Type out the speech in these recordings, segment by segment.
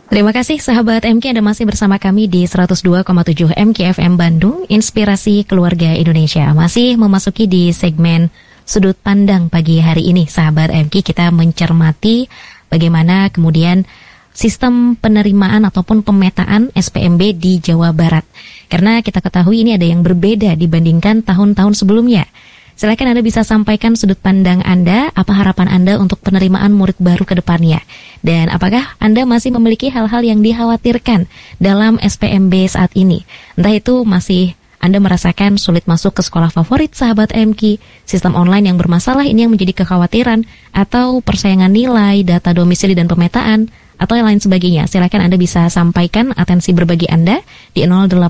Terima kasih sahabat MK, Anda masih bersama kami di 102,7 MK FM Bandung, Inspirasi Keluarga Indonesia. Masih memasuki di segmen Sudut Pandang pagi hari ini, sahabat MK, kita mencermati bagaimana kemudian sistem penerimaan ataupun pemetaan SPMB di Jawa Barat. Karena kita ketahui ini ada yang berbeda dibandingkan tahun-tahun sebelumnya. Silakan Anda bisa sampaikan sudut pandang Anda, apa harapan Anda untuk penerimaan murid baru ke depannya. Dan apakah Anda masih memiliki hal-hal yang dikhawatirkan dalam SPMB saat ini? Entah itu masih Anda merasakan sulit masuk ke sekolah favorit sahabat MK, sistem online yang bermasalah ini yang menjadi kekhawatiran, atau persaingan nilai, data domisili dan pemetaan, atau yang lain sebagainya. Silakan Anda bisa sampaikan atensi berbagi Anda di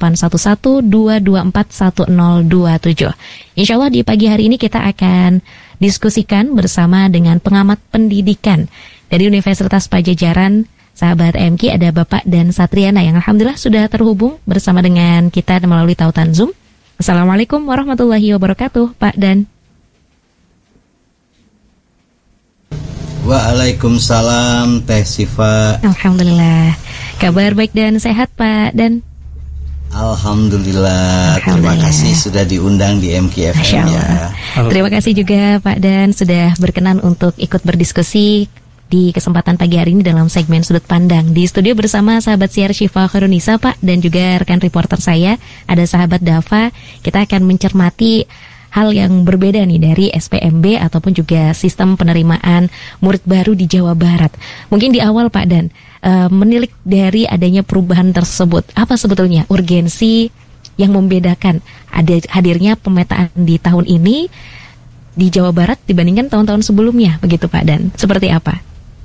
0811-224-1027. Insya Allah di pagi hari ini kita akan diskusikan bersama dengan pengamat pendidikan dari Universitas Pajajaran, sahabat MK, ada Bapak Dan Satriana yang alhamdulillah sudah terhubung bersama dengan kita melalui tautan Zoom. Assalamualaikum warahmatullahi wabarakatuh, Pak Dan. Waalaikumsalam Teh Sifa. Alhamdulillah. Kabar baik dan sehat Pak Dan? Alhamdulillah. Terima kasih sudah diundang di MKFM ya. Terima kasih juga Pak Dan sudah berkenan untuk ikut berdiskusi di kesempatan pagi hari ini dalam segmen Sudut Pandang. Di studio bersama sahabat siar Syifa Khairunisa Pak, dan juga rekan reporter saya ada sahabat Dava. Kita akan mencermati hal yang berbeda nih dari SPMB ataupun juga sistem penerimaan murid baru di Jawa Barat. Mungkin di awal Pak Dan, menilik dari adanya perubahan tersebut, apa sebetulnya urgensi yang membedakan hadirnya pemetaan di tahun ini di Jawa Barat dibandingkan tahun-tahun sebelumnya, begitu Pak Dan? Seperti apa?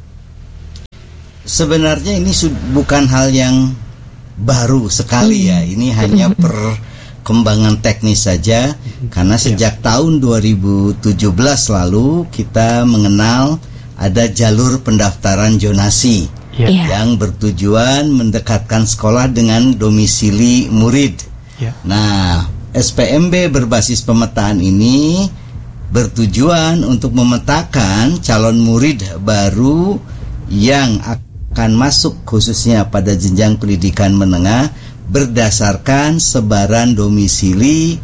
Sebenarnya ini bukan hal yang baru sekali ya, ini hanya perkembangan teknis saja, karena sejak tahun 2017 lalu kita mengenal ada jalur pendaftaran zonasi yang bertujuan mendekatkan sekolah dengan domisili murid. Nah, SPMB berbasis pemetaan ini bertujuan untuk memetakan calon murid baru yang akan masuk khususnya pada jenjang pendidikan menengah berdasarkan sebaran domisili,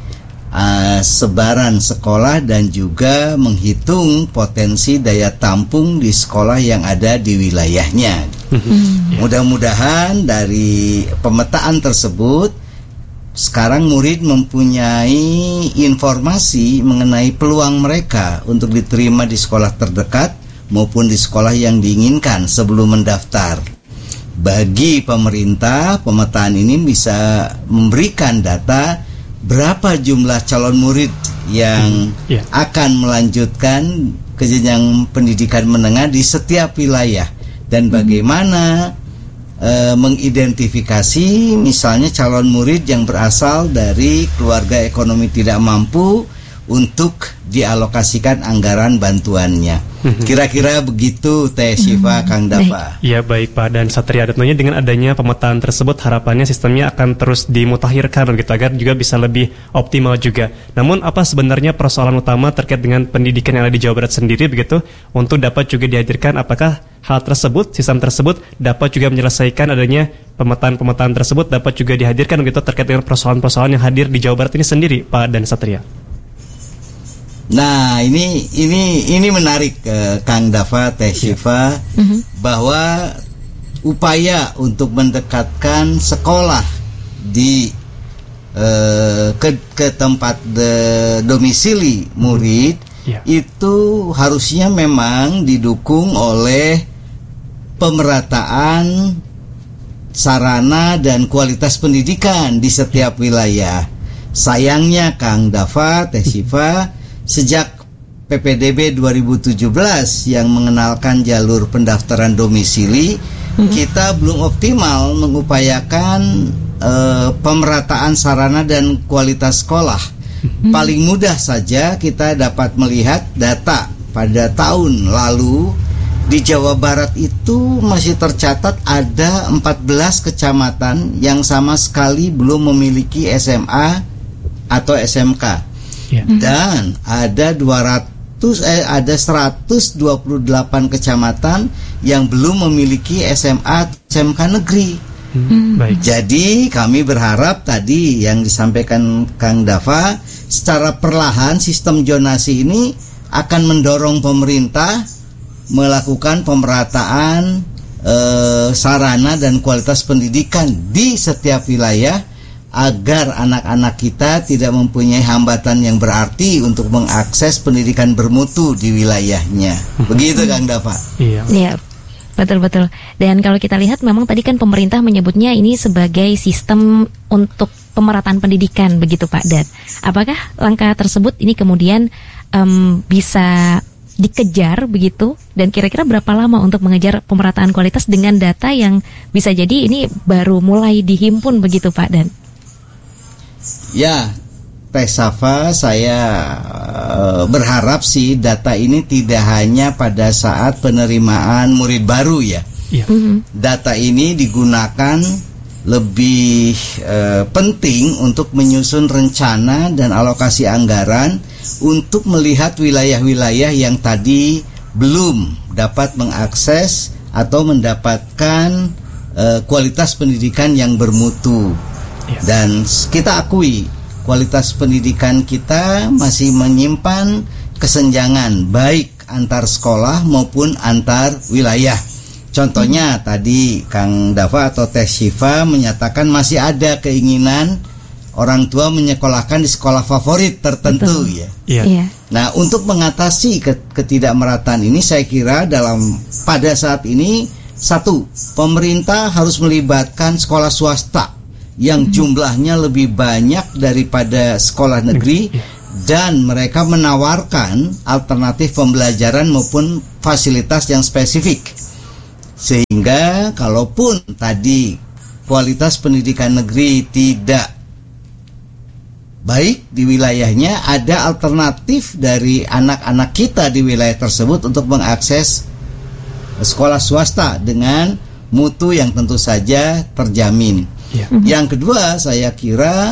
sebaran sekolah, dan juga menghitung potensi daya tampung di sekolah yang ada di wilayahnya. Mudah-mudahan dari pemetaan tersebut sekarang murid mempunyai informasi mengenai peluang mereka untuk diterima di sekolah terdekat maupun di sekolah yang diinginkan sebelum mendaftar. Bagi pemerintah, pemetaan ini bisa memberikan data berapa jumlah calon murid yang akan melanjutkan ke jenjang pendidikan menengah di setiap wilayah, dan bagaimana mengidentifikasi misalnya calon murid yang berasal dari keluarga ekonomi tidak mampu untuk dialokasikan anggaran bantuannya. Kira-kira begitu Teh Syifa, Kang Dava. Ya baik Pak Dan Satria, tentunya dengan adanya pemetaan tersebut harapannya sistemnya akan terus dimutakhirkan begitu agar juga bisa lebih optimal juga. Namun apa sebenarnya persoalan utama terkait dengan pendidikan yang ada di Jawa Barat sendiri begitu, untuk dapat juga dihadirkan? Apakah hal tersebut, sistem tersebut dapat juga menyelesaikan adanya pemetaan tersebut dapat juga dihadirkan begitu terkait dengan persoalan-persoalan yang hadir di Jawa Barat ini sendiri, Pak Dan Satria? Nah, ini menarik Kang Dava, Teh Syifa, bahwa upaya untuk mendekatkan sekolah di ke tempat domisili murid itu harusnya memang didukung oleh pemerataan sarana dan kualitas pendidikan di setiap wilayah. Sayangnya Kang Dava, Teh Syifa, sejak PPDB 2017 yang mengenalkan jalur pendaftaran domisili, kita belum optimal mengupayakan pemerataan sarana dan kualitas sekolah. Paling mudah saja kita dapat melihat data pada tahun lalu di Jawa Barat itu masih tercatat ada 14 kecamatan yang sama sekali belum memiliki SMA atau SMK. Dan ada 128 kecamatan yang belum memiliki SMA SMK negeri. Baik. Jadi kami berharap tadi yang disampaikan Kang Dava, secara perlahan sistem zonasi ini akan mendorong pemerintah melakukan pemerataan sarana dan kualitas pendidikan di setiap wilayah agar anak-anak kita tidak mempunyai hambatan yang berarti untuk mengakses pendidikan bermutu di wilayahnya. Begitu Kang Dava. Iya, betul-betul. Dan kalau kita lihat memang tadi kan pemerintah menyebutnya ini sebagai sistem untuk pemerataan pendidikan, begitu Pak Dad. Apakah langkah tersebut ini kemudian bisa dikejar begitu, dan kira-kira berapa lama untuk mengejar pemerataan kualitas dengan data yang bisa jadi ini baru mulai dihimpun begitu Pak Dan? Ya, Teh Safa, saya berharap sih data ini tidak hanya pada saat penerimaan murid baru ya. Data ini digunakan lebih penting untuk menyusun rencana dan alokasi anggaran untuk melihat wilayah-wilayah yang tadi belum dapat mengakses atau mendapatkan kualitas pendidikan yang bermutu. Dan kita akui kualitas pendidikan kita masih menyimpan kesenjangan baik antar sekolah maupun antar wilayah. Contohnya tadi Kang Dava atau Teh Syifa menyatakan masih ada keinginan orang tua menyekolahkan di sekolah favorit tertentu. Betul. Ya. Nah, untuk mengatasi ketidakmerataan ini saya kira pada saat ini satu, pemerintah harus melibatkan sekolah swasta yang jumlahnya lebih banyak daripada sekolah negeri dan mereka menawarkan alternatif pembelajaran maupun fasilitas yang spesifik. Sehingga kalaupun tadi kualitas pendidikan negeri tidak baik di wilayahnya, ada alternatif dari anak-anak kita di wilayah tersebut untuk mengakses sekolah swasta dengan mutu yang tentu saja terjamin. Yang kedua, saya kira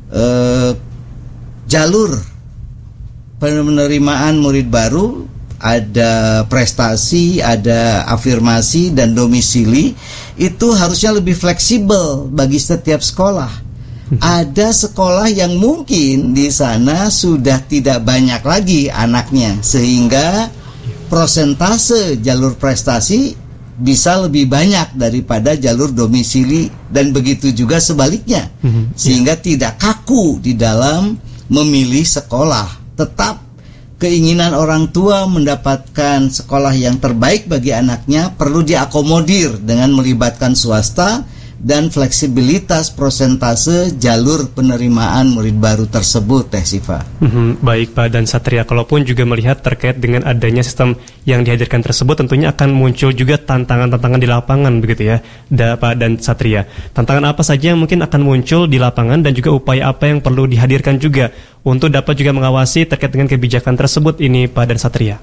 jalur penerimaan murid baru, ada prestasi, ada afirmasi dan domisili, itu harusnya lebih fleksibel bagi setiap sekolah. Ada sekolah yang mungkin di sana sudah tidak banyak lagi anaknya, sehingga prosentase jalur prestasi bisa lebih banyak daripada jalur domisili, dan begitu juga sebaliknya, sehingga tidak kaku di dalam memilih sekolah. Tetap keinginan orang tua mendapatkan sekolah yang terbaik bagi anaknya perlu diakomodir dengan melibatkan swasta dan fleksibilitas prosentase jalur penerimaan murid baru tersebut, Teh Syifa. Baik Pak dan Satria, kalaupun juga melihat terkait dengan adanya sistem yang dihadirkan tersebut, tentunya akan muncul juga tantangan-tantangan di lapangan begitu ya, Pak dan Satria. Tantangan apa saja yang mungkin akan muncul di lapangan dan juga upaya apa yang perlu dihadirkan juga untuk dapat juga mengawasi terkait dengan kebijakan tersebut ini Pak dan Satria?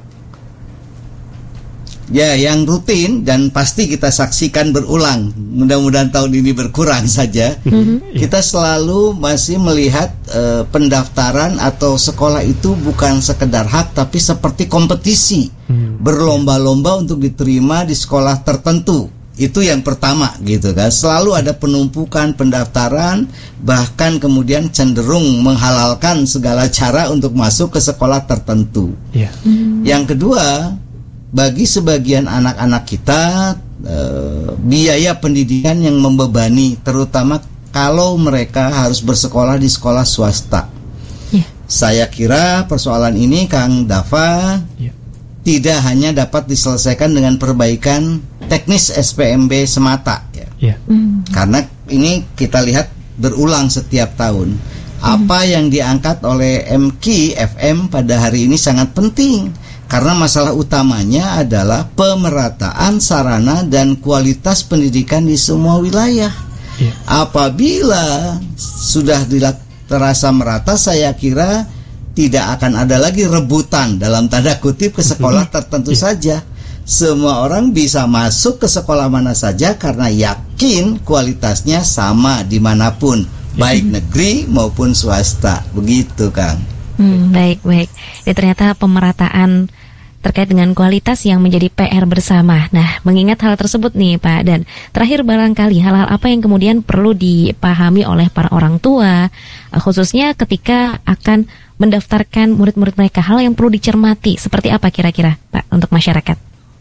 Ya, yang rutin dan pasti kita saksikan berulang, mudah-mudahan tahun ini berkurang saja. Kita selalu masih melihat pendaftaran atau sekolah itu bukan sekedar hak, tapi seperti kompetisi, berlomba-lomba untuk diterima di sekolah tertentu. Itu yang pertama gitu kan. Selalu ada penumpukan pendaftaran, bahkan kemudian cenderung menghalalkan segala cara untuk masuk ke sekolah tertentu. Yang kedua, bagi sebagian anak-anak kita biaya pendidikan yang membebani, terutama kalau mereka harus bersekolah di sekolah swasta. Saya kira persoalan ini Kang Dava tidak hanya dapat diselesaikan dengan perbaikan teknis SPMB semata ya. Karena ini kita lihat berulang setiap tahun. Apa yang diangkat oleh MKI FM pada hari ini sangat penting, karena masalah utamanya adalah pemerataan sarana dan kualitas pendidikan di semua wilayah. Apabila sudah terasa merata, saya kira tidak akan ada lagi rebutan dalam tanda kutip ke sekolah tertentu saja. Semua orang bisa masuk ke sekolah mana saja karena yakin kualitasnya sama dimanapun, baik negeri maupun swasta. Begitu Kang. Baik. Dan ternyata pemerataan terkait dengan kualitas yang menjadi PR bersama. Nah, mengingat hal tersebut nih Pak, dan terakhir barangkali hal-hal apa yang kemudian perlu dipahami oleh para orang tua, khususnya ketika akan mendaftarkan murid-murid mereka, hal yang perlu dicermati seperti apa kira-kira Pak untuk masyarakat?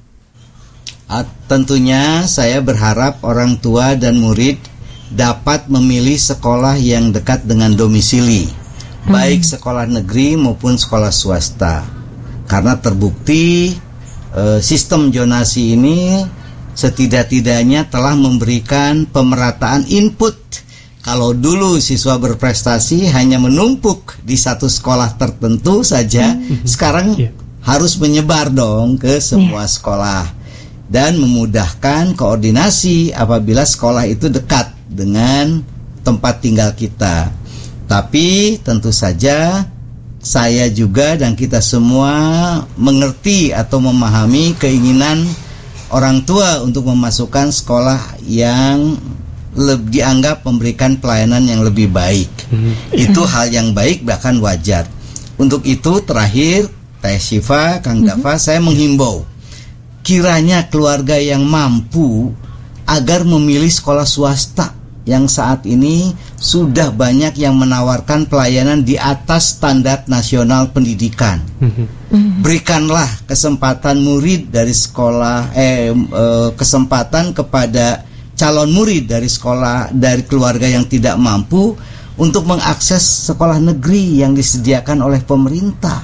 Tentunya saya berharap orang tua dan murid dapat memilih sekolah yang dekat dengan domisili, baik sekolah negeri maupun sekolah swasta. Karena terbukti sistem zonasi ini setidak-tidaknya telah memberikan pemerataan input. Kalau dulu siswa berprestasi hanya menumpuk di satu sekolah tertentu saja, sekarang harus menyebar dong ke semua sekolah dan memudahkan koordinasi apabila sekolah itu dekat dengan tempat tinggal kita. Tapi tentu saja saya juga dan kita semua mengerti atau memahami keinginan orang tua untuk memasukkan sekolah yang dianggap memberikan pelayanan yang lebih baik. Itu hal yang baik, bahkan wajar. Untuk itu terakhir Teh Syifa, Kang Dafa, saya menghimbau kiranya keluarga yang mampu agar memilih sekolah swasta yang saat ini sudah banyak yang menawarkan pelayanan di atas standar nasional pendidikan. Berikanlah kesempatan murid dari sekolah kesempatan kepada calon murid dari sekolah dari keluarga yang tidak mampu untuk mengakses sekolah negeri yang disediakan oleh pemerintah.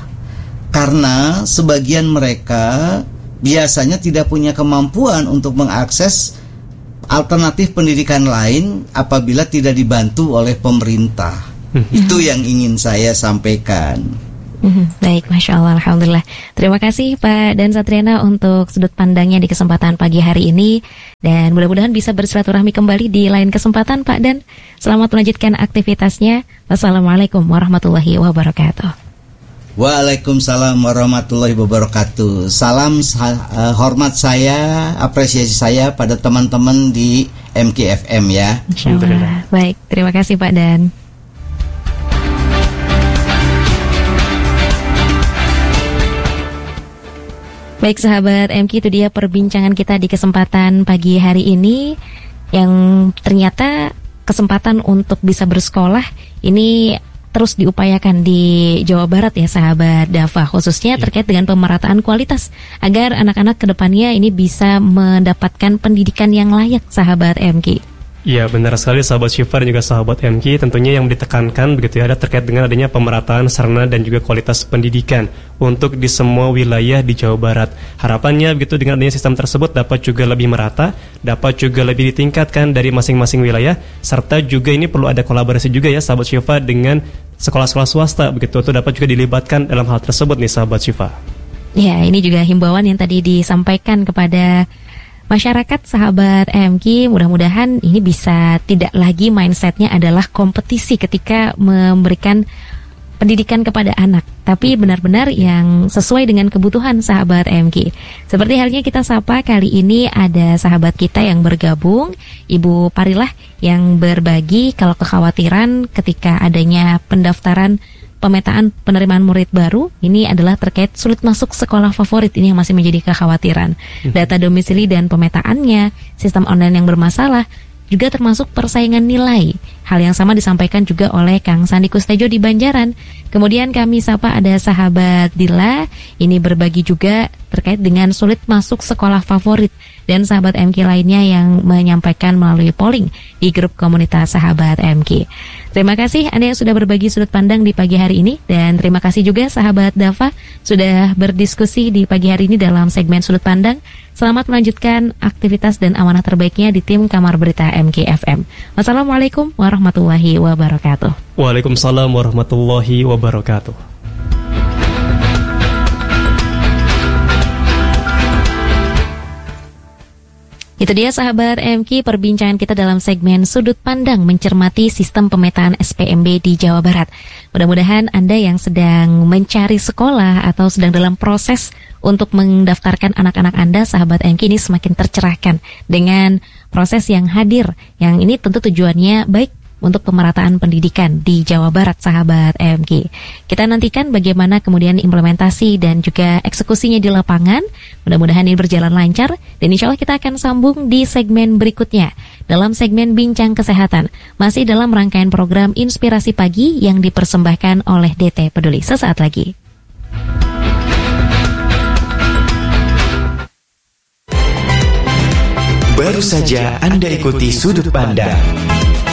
Karena sebagian mereka biasanya tidak punya kemampuan untuk mengakses alternatif pendidikan lain apabila tidak dibantu oleh pemerintah. Itu yang ingin saya sampaikan. Baik, Masya Allah, Alhamdulillah. Terima kasih Pak Dan Satriana untuk sudut pandangnya di kesempatan pagi hari ini. Dan mudah-mudahan bisa bersilaturahmi kembali di lain kesempatan Pak Dan. Selamat melanjutkan aktivitasnya. Wassalamualaikum warahmatullahi wabarakatuh. Waalaikumsalam warahmatullahi wabarakatuh. Salam hormat saya, apresiasi saya pada teman-teman di MKFM ya. Insya Allah. Baik, terima kasih Pak Dan. Baik sahabat MK, itu dia perbincangan kita di kesempatan pagi hari ini, yang ternyata kesempatan untuk bisa bersekolah ini terus diupayakan di Jawa Barat ya sahabat Dafa, khususnya terkait dengan pemerataan kualitas agar anak-anak kedepannya ini bisa mendapatkan pendidikan yang layak sahabat MK. Ya benar sekali sahabat Syifa dan juga sahabat MK, tentunya yang ditekankan begitu ya ada terkait dengan adanya pemerataan sarana dan juga kualitas pendidikan untuk di semua wilayah di Jawa Barat. Harapannya begitu dengan adanya sistem tersebut dapat juga lebih merata, dapat juga lebih ditingkatkan dari masing-masing wilayah, serta juga ini perlu ada kolaborasi juga ya sahabat Syifa dengan sekolah-sekolah swasta begitu, itu dapat juga dilibatkan dalam hal tersebut nih sahabat Syifa. Ya, ini juga himbauan yang tadi disampaikan kepada masyarakat sahabat MK, mudah-mudahan ini bisa tidak lagi mindsetnya adalah kompetisi ketika memberikan pendidikan kepada anak, tapi benar-benar yang sesuai dengan kebutuhan sahabat MK. Seperti halnya kita sapa kali ini ada sahabat kita yang bergabung, Ibu Parilah, yang berbagi kalau kekhawatiran ketika adanya pendaftaran pemetaan penerimaan murid baru ini adalah terkait sulit masuk sekolah favorit, ini yang masih menjadi kekhawatiran. Data domisili dan pemetaannya, sistem online yang bermasalah, juga termasuk persaingan nilai. Hal yang sama disampaikan juga oleh Kang Sandi Kustejo di Banjaran. Kemudian kami sapa ada sahabat Dila, ini berbagi juga terkait dengan sulit masuk sekolah favorit, dan sahabat MK lainnya yang menyampaikan melalui polling di grup komunitas sahabat MK. Terima kasih Anda yang sudah berbagi sudut pandang di pagi hari ini, dan terima kasih juga sahabat Dafa sudah berdiskusi di pagi hari ini dalam segmen sudut pandang. Selamat melanjutkan aktivitas dan amanah terbaiknya di tim Kamar Berita MKFM. Wassalamualaikum warahmatullahi wabarakatuh. Waalaikumsalam warahmatullahi wabarakatuh. Itu dia sahabat MK, perbincangan kita dalam segmen Sudut Pandang mencermati sistem pemetaan SPMB di Jawa Barat. Mudah-mudahan Anda yang sedang mencari sekolah atau sedang dalam proses untuk mendaftarkan anak-anak Anda, sahabat MK, ini semakin tercerahkan dengan proses yang hadir. Yang ini tentu tujuannya baik untuk pemerataan pendidikan di Jawa Barat, sahabat MK. Kita nantikan bagaimana kemudian implementasi dan juga eksekusinya di lapangan. Mudah-mudahan ini berjalan lancar dan insya Allah kita akan sambung di segmen berikutnya dalam segmen Bincang Kesehatan, masih dalam rangkaian program Inspirasi Pagi yang dipersembahkan oleh DT Peduli. Sesaat lagi. Baru saja Anda ikuti Sudut Pandang